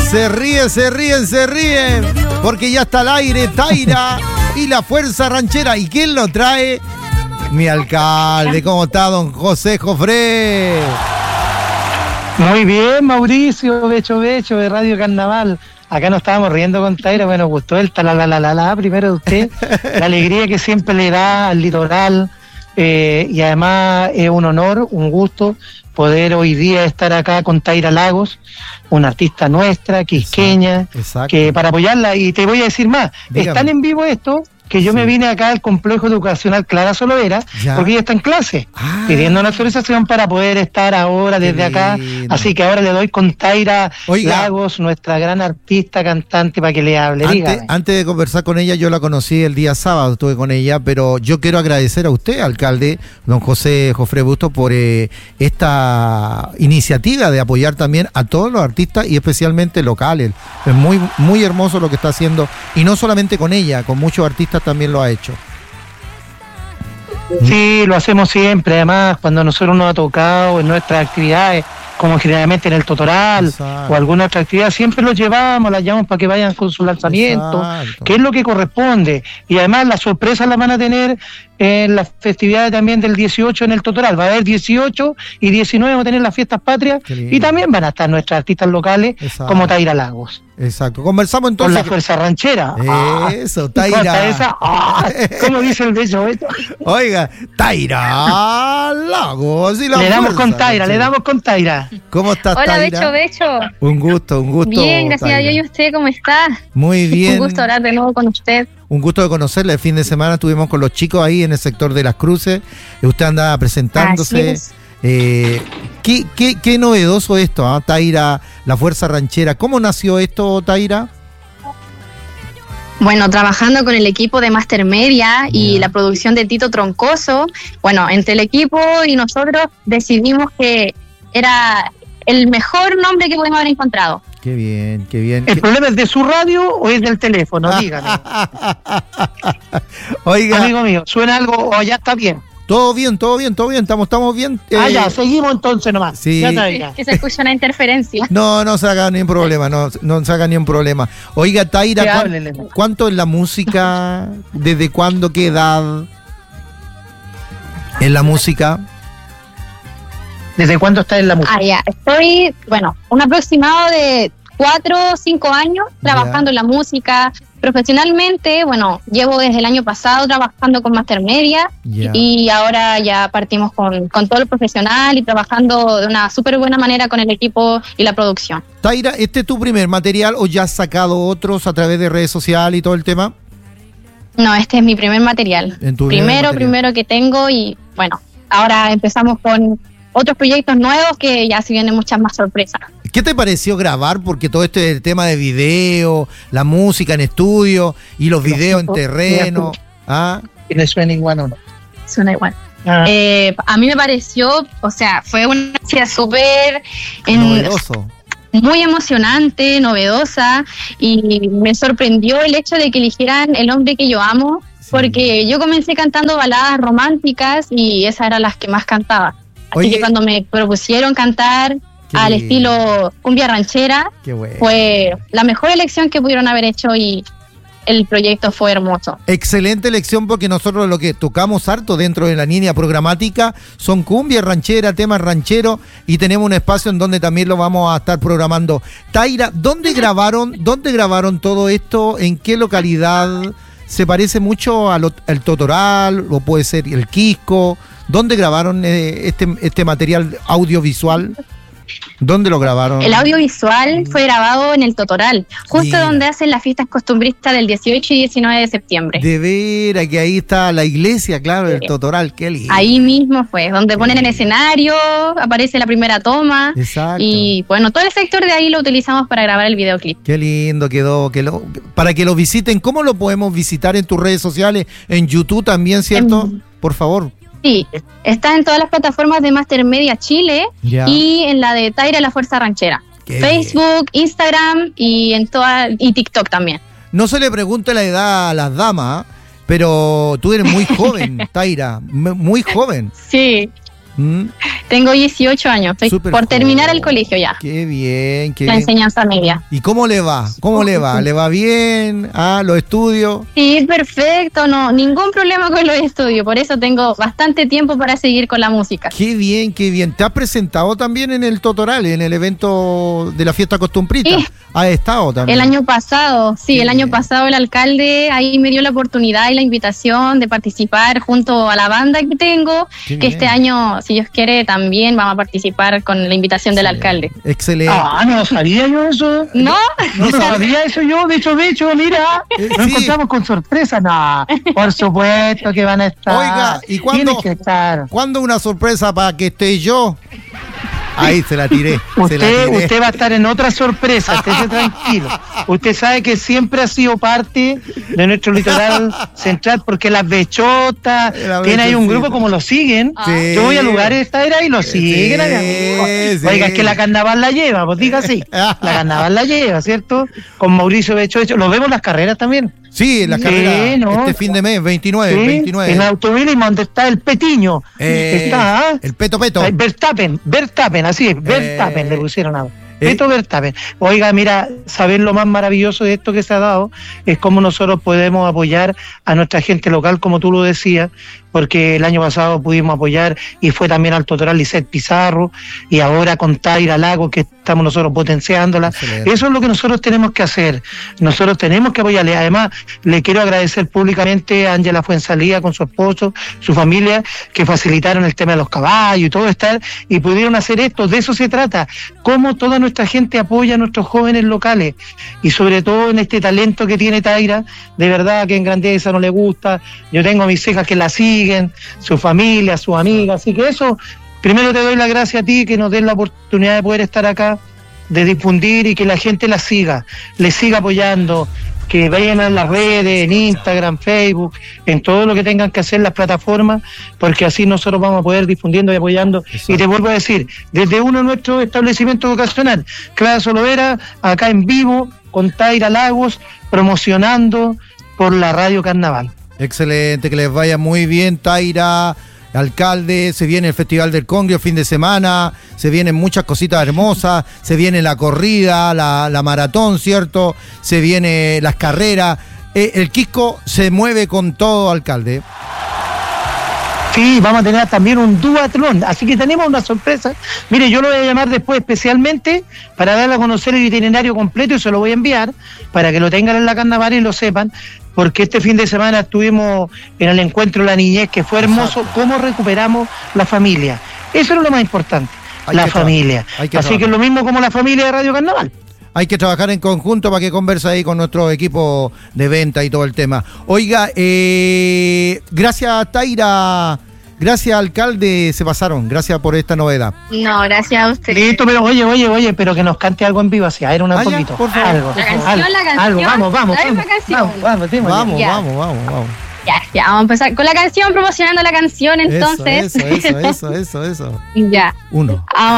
Se ríen, porque ya está al aire Taira y la Fuerza Ranchera. ¿Y quién lo trae? Mi alcalde. ¿Cómo está, don José Jofré? Muy bien, Mauricio, Becho, de Radio Carnaval. Acá nos estábamos riendo con Taira, bueno, gustó el la primero de usted, la alegría que siempre le da al litoral, y además es un honor, un gusto poder hoy día estar acá con Taira Lagos, una artista nuestra, quisqueña, exacto. Que para apoyarla, y te voy a decir más, dígame. Están en vivo esto, que yo me vine acá al complejo educacional Clara Solovera, porque ella está en clase, pidiendo una autorización para poder estar ahora desde acá, así que ahora le doy con Taira Lagos, nuestra gran artista, cantante, para que le hable. Antes de conversar con ella, yo la conocí el día sábado, estuve con ella, pero yo quiero agradecer a usted, alcalde, don José Jofré Bustos, por esta iniciativa de apoyar también a todos los artistas y especialmente locales. Es muy, muy hermoso lo que está haciendo, y no solamente con ella, con muchos artistas también lo ha hecho. Sí, lo hacemos siempre, además cuando a nosotros nos ha tocado en nuestras actividades, como generalmente en el Totoral, exacto, o alguna otra actividad, siempre los llevamos, las llamamos para que vayan con su lanzamiento, exacto, que es lo que corresponde, y además las sorpresas las van a tener en las festividades también del 18 en el Totoral. Va a haber 18 y 19 vamos a tener las fiestas patrias, y también van a estar nuestras artistas locales, exacto, como Taira Lagos. Exacto, conversamos entonces. Con la Fuerza Ranchera. Eso, Taira. Esa? ¿Cómo dice el beso esto? Oiga, Taira Lagos. Y la le damos con Taira, le damos con Taira. ¿Cómo estás, Hola, Taira? Becho. Un gusto. Bien, gracias a Dios. ¿Y usted cómo está? Muy bien. Un gusto hablar de nuevo con usted. Un gusto de conocerla. El fin de semana estuvimos con los chicos ahí en el sector de Las Cruces. Usted andaba presentándose. ¿Qué novedoso esto, Taira, la Fuerza Ranchera? ¿Cómo nació esto, Taira? Bueno, trabajando con el equipo de Master Media y la producción de Tito Troncoso, bueno, entre el equipo y nosotros decidimos que era el mejor nombre que pudimos haber encontrado. Qué bien, qué bien. ¿El problema es de su radio o es del teléfono? Dígame. Oiga. Amigo mío, ¿suena algo o ya está bien? Todo bien, estamos bien. Ya, seguimos entonces nomás. Sí. Que se escucha una interferencia. No se haga ni un problema, no se haga ni un problema. Oiga, Taira, ¿cuánto es la música? ¿Desde cuándo, qué edad? ¿En la música? ¿Desde cuándo estás en la música? Ya, estoy, un aproximado de 4 o 5 años trabajando en la música. Profesionalmente, llevo desde el año pasado trabajando con Master Media y ahora ya partimos con todo lo profesional y trabajando de una súper buena manera con el equipo y la producción. Taira, ¿este es tu primer material o ya has sacado otros a través de redes sociales y todo el tema? No, este es mi primer material. Primero que tengo y ahora empezamos con otros proyectos nuevos que ya se vienen muchas más sorpresas. ¿Qué te pareció grabar? Porque todo este el tema de video, la música en estudio y los videos en terreno. ¿Le suena igual o no? Suena igual. A mí me pareció, fue una experiencia súper novedoso, muy emocionante, novedosa, y me sorprendió el hecho de que eligieran El hombre que yo amo, porque yo comencé cantando baladas románticas y esas eran las que más cantaba. Así que cuando me propusieron cantar al estilo cumbia ranchera, fue la mejor elección que pudieron haber hecho y el proyecto fue hermoso. Excelente elección, porque nosotros lo que tocamos harto dentro de la línea programática son cumbia ranchera, temas rancheros, y tenemos un espacio en donde también lo vamos a estar programando. Taira, ¿dónde grabaron todo esto? ¿En qué localidad? ¿Se parece mucho al Totoral o puede ser el Quisco? ¿Dónde grabaron este material audiovisual? ¿Dónde lo grabaron? El audiovisual fue grabado en el Totoral, justo donde hacen las fiestas costumbristas del 18 y 19 de septiembre. De veras, que ahí está la iglesia, claro, del Totoral, qué lindo. Ahí mismo fue, donde ponen el escenario, aparece la primera toma. Exacto. Y todo el sector de ahí lo utilizamos para grabar el videoclip. Qué lindo quedó, para que lo visiten. ¿Cómo lo podemos visitar en tus redes sociales? En YouTube también, ¿cierto? Por favor. Sí, está en todas las plataformas de Master Media Chile y en la de Taira la Fuerza Ranchera. Facebook, Instagram y TikTok también. No se le pregunte la edad a las damas, pero tú eres muy joven, Taira, muy joven. Sí. Tengo 18 años, estoy por terminar el colegio ya. Qué bien, la enseñanza media. ¿Y cómo le va? ¿Le va bien? ¿Los estudios? Sí, perfecto, no, ningún problema con los estudios, por eso tengo bastante tiempo para seguir con la música. Qué bien, qué bien. ¿Te has presentado también en el Totoral, en el evento de la fiesta costumbrista? Sí. ¿Has estado también? El año pasado, sí, el año pasado el alcalde ahí me dio la oportunidad y la invitación de participar junto a la banda que tengo, que este año, si Dios quiere, también vamos a participar con la invitación del alcalde. Excelente. No sabía yo eso. ¿No? No sabía eso yo. De hecho, mira, nos encontramos con sorpresa. No, por supuesto que van a estar. Oiga, ¿y cuándo una sorpresa para que esté yo? Ahí se la tiré. Usted va a estar en otra sorpresa, estése tranquilo. Usted sabe que siempre ha sido parte de nuestro litoral central, porque las bechotas, tiene ahí un grupo como lo siguen. Sí. Yo voy a lugares y lo siguen, sí. Oiga, es que la carnaval la lleva, pues diga así. La carnaval la lleva, ¿cierto? Con Mauricio Bechocho. ¿Lo vemos en las carreras también? Sí, en las carreras, este fin de mes, 29. En automovilismo, donde está el Petiño. Está, el Peto. Verstappen, así es, Verstappen le pusieron ahora. Peto Verstappen. Oiga, mira, saber lo más maravilloso de esto que se ha dado es cómo nosotros podemos apoyar a nuestra gente local, como tú lo decías, porque el año pasado pudimos apoyar y fue también al Totoral Lisset Pizarro, y ahora con Taira Lago, que estamos nosotros potenciándola. Excelente. Eso es lo que nosotros tenemos que hacer. Nosotros tenemos que apoyarle. Además, le quiero agradecer públicamente a Ángela Fuenzalía con su esposo, su familia, que facilitaron el tema de los caballos y todo estar, y pudieron hacer esto. De eso se trata. Cómo toda nuestra gente apoya a nuestros jóvenes locales, y sobre todo en este talento que tiene Taira. De verdad que en Grandeza no le gusta. Yo tengo a mis hijas que la siguen, su familia, sus amigas, así que eso, primero te doy las gracias a ti, que nos des la oportunidad de poder estar acá, de difundir y que la gente la siga, le siga apoyando, que vayan a las redes, en Instagram, Facebook, en todo lo que tengan que hacer las plataformas, porque así nosotros vamos a poder difundiendo y apoyando. Exacto. Y te vuelvo a decir, desde uno de nuestros establecimientos vocacional, Clara Solovera, acá en vivo, con Taira Lagos, promocionando por la Radio Carnaval. Excelente, que les vaya muy bien, Taira, alcalde. Se viene el Festival del Congrio fin de semana, se vienen muchas cositas hermosas, se viene la corrida, la maratón, ¿cierto? Se viene las carreras. El Quisco se mueve con todo, alcalde. Sí, vamos a tener también un duatlón, así que tenemos una sorpresa. Mire, yo lo voy a llamar después especialmente para darle a conocer el itinerario completo, y se lo voy a enviar para que lo tengan en la carnaval y lo sepan, porque este fin de semana estuvimos en el encuentro de la niñez, que fue hermoso. Exacto. Cómo recuperamos la familia. Eso es lo más importante, la familia. Así que es lo mismo como la familia de Radio Carnaval. Hay que trabajar en conjunto para que converse ahí con nuestro equipo de venta y todo el tema. Oiga, gracias Taira, gracias alcalde, se pasaron, gracias por esta novedad. No, gracias a usted. Listo, pero oye, pero que nos cante algo en vivo, así, a ver, un poquito. Ya, por favor. Algo, la canción. Algo, vamos. Vamos, vamos a empezar con la canción, promocionando la canción, entonces. Eso. Ya. Uno.